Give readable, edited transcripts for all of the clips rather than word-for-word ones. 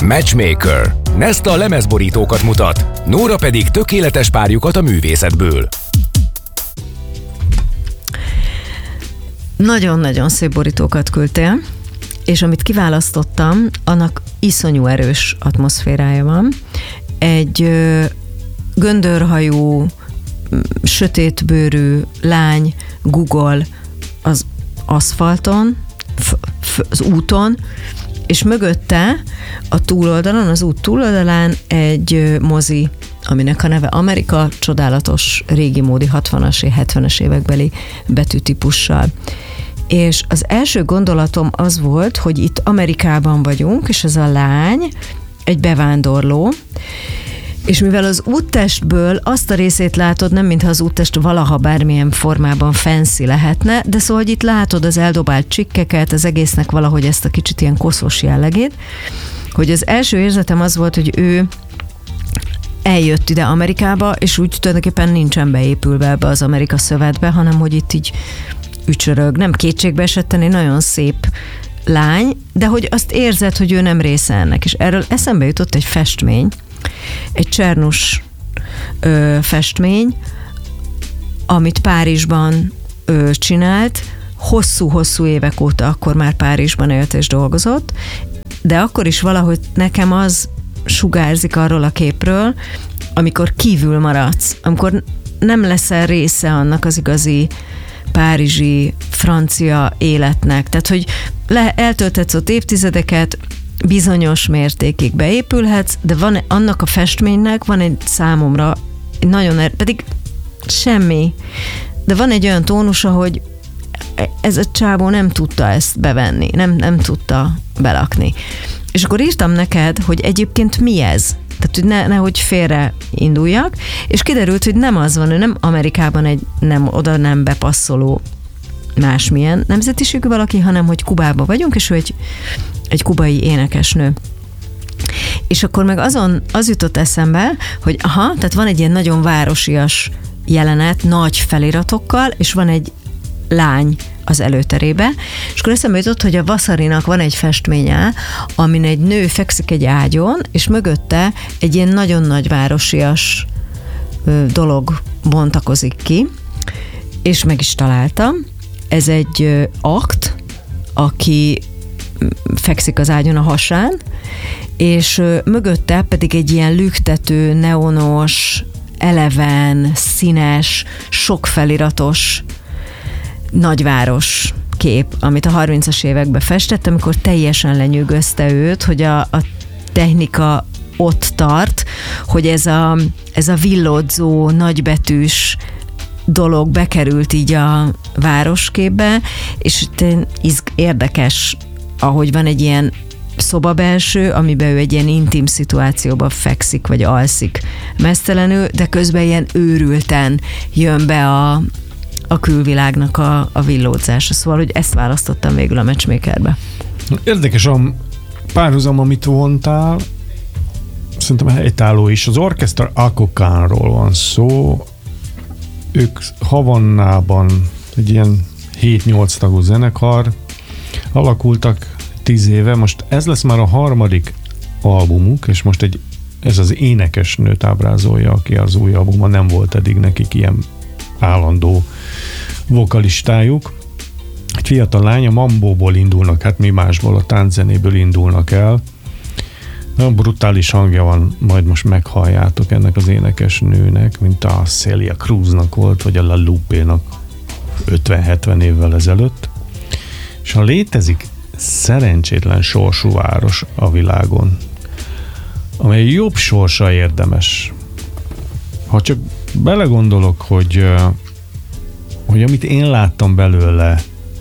Matchmaker. Nesta lemezborítókat mutat, Nóra pedig tökéletes párjukat a művészetből. Nagyon-nagyon szép borítókat küldtél, és amit kiválasztottam, annak iszonyú erős atmoszférája van. Egy göndörhajú, sötétbőrű lány guggol az aszfalton, az úton, és mögötte a túloldalon, az út túloldalán egy mozi, aminek a neve Amerika, csodálatos, régi módi 60-as, 70-es évekbeli betűtípussal. És az első gondolatom az volt, hogy itt Amerikában vagyunk, és ez a lány egy bevándorló, és mivel az úttestből azt a részét látod, nem mintha az úttest valaha bármilyen formában fancy lehetne, de szóval, hogy itt látod az eldobált csikkeket, az egésznek valahogy ezt a kicsit ilyen koszos jellegét, hogy az első érzetem az volt, hogy ő eljött ide Amerikába, és úgy tulajdonképpen nincsen beépülve ebbe az Amerika szövetbe, hanem hogy itt így ücsörög, nem kétségbe esetten, egy nagyon szép lány, de hogy azt érzed, hogy ő nem része ennek. És erről eszembe jutott egy festmény, egy Csernus festmény, amit Párizsban csinált, hosszú-hosszú évek óta, akkor már Párizsban élt és dolgozott, de akkor is valahogy nekem az sugárzik arról a képről, amikor kívül maradsz, amikor nem leszel része annak az igazi párizsi, francia életnek. Tehát, hogy eltölthetsz ott évtizedeket, bizonyos mértékig beépülhetsz, de van annak a festménynek, van egy számomra nagyon pedig semmi, de van egy olyan tónusa, hogy ez a csávó nem tudta ezt bevenni, nem tudta belakni. És akkor írtam neked, hogy egyébként mi ez? Tehát, hogy nehogy félre induljak, és kiderült, hogy nem az van, ő nem Amerikában egy oda nem bepasszoló másmilyen nemzetiségű valaki, hanem hogy Kubában vagyunk, és ő egy kubai énekesnő. És akkor meg az jutott eszembe, hogy tehát van egy ilyen nagyon városias jelenet, nagy feliratokkal, és van egy lány az előterébe, és akkor eszembe jutott, hogy a Vasarinak van egy festménye, amin egy nő fekszik egy ágyon, és mögötte egy ilyen nagyon nagy városias dolog bontakozik ki, és meg is találtam. Ez egy akt, aki fekszik az ágyon a hasán, és mögötte pedig egy ilyen lüktető, neonos, eleven, színes, sok feliratos nagyváros kép, amit a 30-as években festett, amikor teljesen lenyűgözte őt, hogy a technika ott tart, hogy ez a villódzó, nagybetűs dolog bekerült így a városképbe, és érdekes, ahogy van egy ilyen szobabelső, amiben ő egy ilyen intim szituációban fekszik, vagy alszik meztelenül, de közben ilyen őrülten jön be a külvilágnak a villódzása. Szóval, hogy ezt választottam végül a Matchmakerbe. Érdekes a párhuzam, amit vontál, szerintem helytálló is. Az Orchestra Akokánról van szó. Ők Havannában egy ilyen 7-8 tagú zenekar alakultak 10 éve. Most ez lesz már a harmadik albumuk, és most ez az énekesnőt ábrázolja, aki az új albuma, nem volt eddig nekik ilyen állandó vokalistájuk. Egy fiatal lány, a mambóból indulnak, hát mi másból, a tánczenéből indulnak el. Nagyon brutális hangja van, majd most meghalljátok ennek az énekesnőnek, mint a Celia Cruznak volt, vagy a La Lupe-nak 50-70 évvel ezelőtt. És ha létezik szerencsétlen sorsú város a világon, amely jobb sorsa érdemes. Ha csak belegondolok, hogy amit én láttam belőle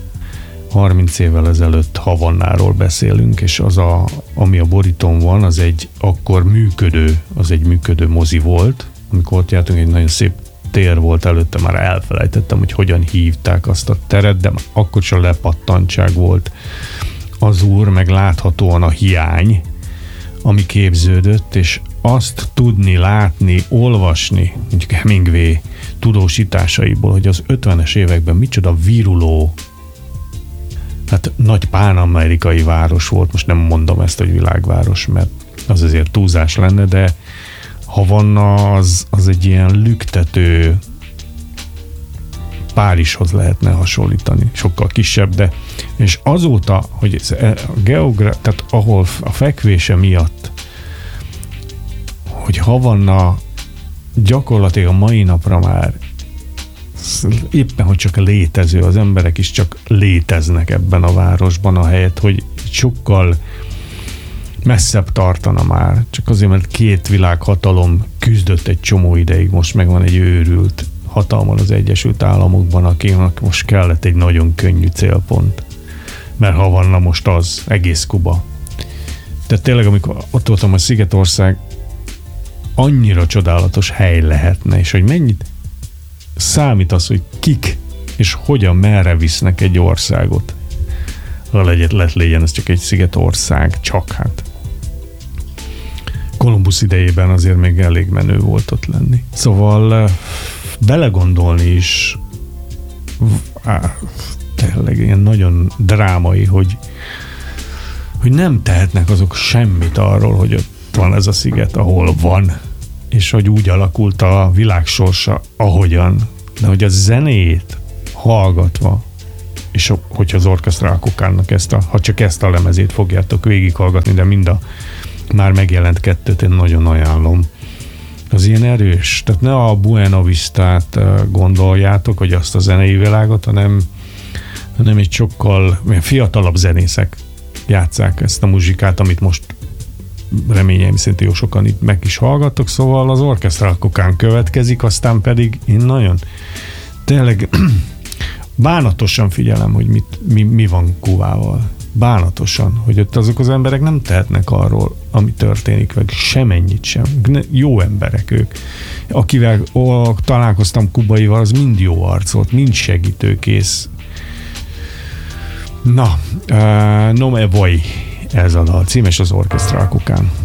30 évvel ezelőtt, Havannáról beszélünk, és ami a borítón van, az egy működő mozi volt. Amikor ott jártunk, egy nagyon szép tér volt előtte, már elfelejtettem, hogy hogyan hívták azt a teret, de akkor sem lepattantság volt az úr, meg láthatóan a hiány, ami képződött, és azt tudni, látni, olvasni, mondjuk Hemingway tudósításaiból, hogy az 50-es években micsoda viruló hát nagy pán-amerikai város volt, most nem mondom ezt, hogy világváros, mert az azért túlzás lenne, de Havanna az egy ilyen lüktető, Párizshoz lehetne hasonlítani, sokkal kisebb, de és azóta, hogy tehát ahol a fekvése miatt, hogy Havanna gyakorlatilag a mai napra már éppen, hogy csak létező, az emberek is csak léteznek ebben a városban, ahelyett, hogy sokkal messzebb tartana már. Csak azért, mert két világhatalom küzdött egy csomó ideig, most megvan egy őrült hatalman az Egyesült Államokban, akinek most kellett egy nagyon könnyű célpont. Mert Havanna most az, egész Kuba. Tehát tényleg, amikor ott voltam, a Szigetország annyira csodálatos hely lehetne, és hogy mennyit számít az, hogy kik és hogyan, merre visznek egy országot. Legyen ez csak egy szigetország, csak hát. Kolumbusz idejében azért még elég menő volt ott lenni. Szóval belegondolni is tényleg ilyen nagyon drámai, hogy nem tehetnek azok semmit arról, hogy ott van ez a sziget, ahol van, és hogy úgy alakult a világ sorsa, ahogyan, de hogy a zenét hallgatva, és hogyha az Orchestra Akokánnak ha csak ezt a lemezét fogjátok végighallgatni, de mind a már megjelent kettőt én nagyon ajánlom. Az ilyen erős. Tehát ne a Buena Vistát gondoljátok, hogy azt a zenei világot, hanem egy sokkal fiatalabb zenészek játsszák ezt a muzsikát, amit most reményeim szerint jó sokan itt meg is hallgattok, szóval az Orchestra Akokán következik, aztán pedig én nagyon tényleg bánatosan figyelem, hogy mi van Kubával. Bánatosan, hogy ott azok az emberek nem tehetnek arról, ami történik, meg semennyit sem. Jó emberek ők. Akivel találkoztam kubaival, az mind jó arc volt, mind segítőkész. Na, No Me Voy, ez a dal cím, és az Orchestra Akokán.